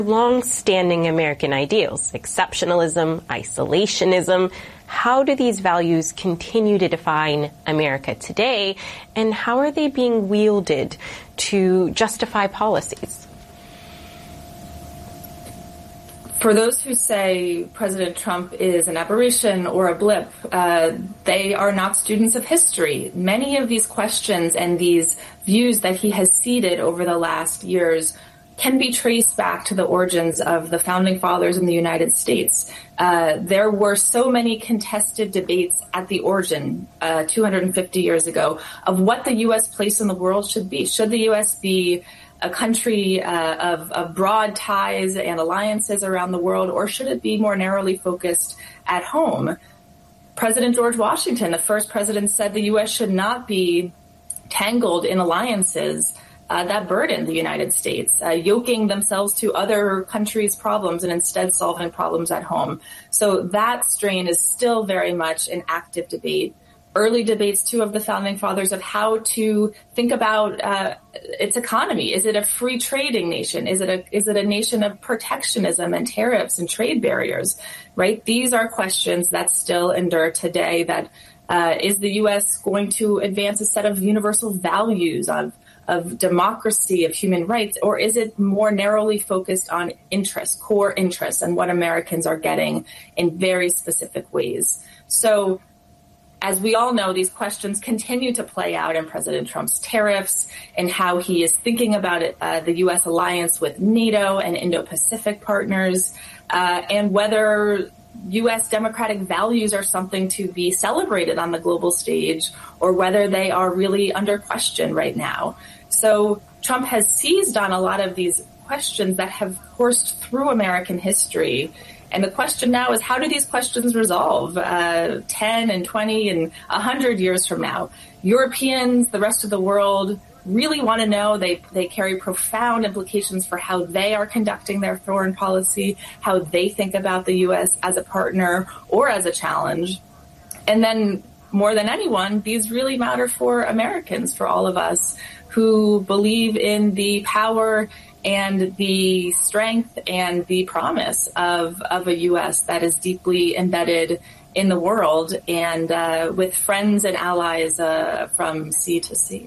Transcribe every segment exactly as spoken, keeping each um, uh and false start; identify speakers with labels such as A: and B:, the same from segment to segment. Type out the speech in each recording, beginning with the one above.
A: long-standing American ideals, exceptionalism, isolationism. How do these values continue to define America today, and how are they being wielded to justify policies?
B: For those who say President Trump is an aberration or a blip, uh, they are not students of history. Many of these questions and these views that he has seeded over the last years can be traced back to the origins of the founding fathers in the United States. Uh, there were so many contested debates at the origin, uh, two hundred fifty years ago, of what the U S place in the world should be. Should the U S be a country uh, of, of broad ties and alliances around the world, or should it be more narrowly focused at home? President George Washington, the first president, said the U S should not be tangled in alliances uh, that burden the United States, uh, yoking themselves to other countries' problems and instead solving problems at home. So that strain is still very much an active debate. Early debates, too, of the founding fathers of how to think about uh, its economy. Is it a free trading nation? Is it a is it a nation of protectionism and tariffs and trade barriers? Right? These are questions that still endure today. That uh, is the U S going to advance a set of universal values of of democracy, of human rights, or is it more narrowly focused on interests, core interests, and what Americans are getting in very specific ways? So, as we all know, these questions continue to play out in President Trump's tariffs and how he is thinking about it, uh, the U S alliance with NATO and Indo-Pacific partners, uh, and whether U S democratic values are something to be celebrated on the global stage or whether they are really under question right now. So Trump has seized on a lot of these questions that have coursed through American history. And the question now is, how do these questions resolve uh, ten and twenty and one hundred years from now? Europeans, the rest of the world, really want to know. They they carry profound implications for how they are conducting their foreign policy, how they think about the U S as a partner or as a challenge. And then, more than anyone, these really matter for Americans, for all of us who believe in the power and the strength and the promise of, of a U S that is deeply embedded in the world and uh, with friends and allies uh, from sea to sea.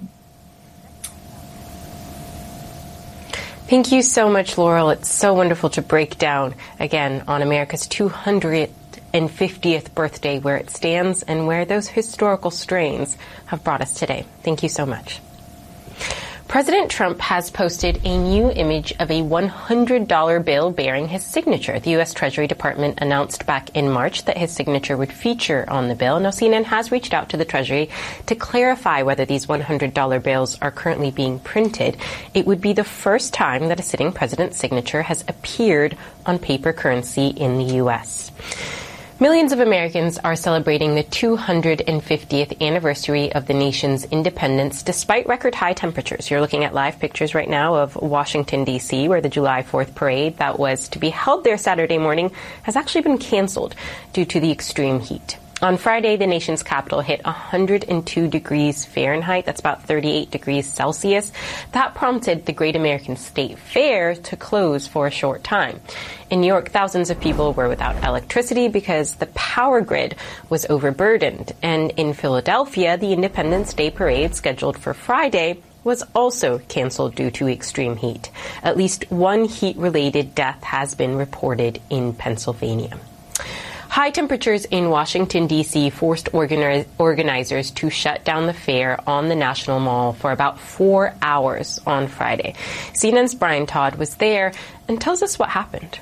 A: Thank you so much, Laurel. It's so wonderful to break down, again, on America's two hundred fiftieth birthday, where it stands and where those historical strains have brought us today. Thank you so much. President Trump has posted a new image of a one hundred dollar bill bearing his signature. The U S Treasury Department announced back in March that his signature would feature on the bill. Now, C N N has reached out to the Treasury to clarify whether these one hundred dollar bills are currently being printed. It would be the first time that a sitting president's signature has appeared on paper currency in the U S Millions of Americans are celebrating the two hundred fiftieth anniversary of the nation's independence despite record high temperatures. You're looking at live pictures right now of Washington, D C, where the July fourth parade that was to be held there Saturday morning has actually been canceled due to the extreme heat. On Friday, the nation's capital hit one hundred two degrees Fahrenheit. That's about thirty-eight degrees Celsius. That prompted the Great American State Fair to close for a short time. In New York, thousands of people were without electricity because the power grid was overburdened. And in Philadelphia, the Independence Day parade scheduled for Friday was also canceled due to extreme heat. At least one heat-related death has been reported in Pennsylvania. High temperatures in Washington, D C forced organi- organizers to shut down the fair on the National Mall for about four hours on Friday. C N N's Brian Todd was there and tells us what happened.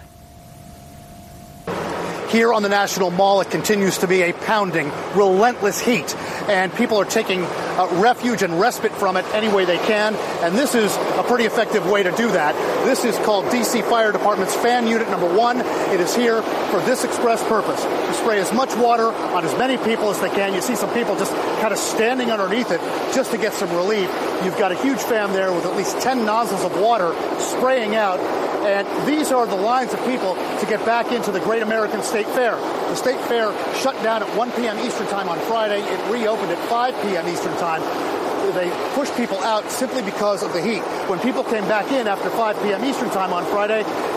C: Here on the National Mall, it continues to be a pounding, relentless heat, and people are taking uh, refuge and respite from it any way they can, and this is a pretty effective way to do that. This is called D C Fire Department's Fan Unit Number One. It is here for this express purpose, to spray as much water on as many people as they can. You see some people just kind of standing underneath it just to get some relief. You've got a huge fan there with at least ten nozzles of water spraying out. And these are the lines of people to get back into the Great American State Fair. The State Fair shut down at one p.m. Eastern Time on Friday. It reopened at five p.m. Eastern Time. They pushed people out simply because of the heat. When people came back in after five p.m. Eastern Time on Friday,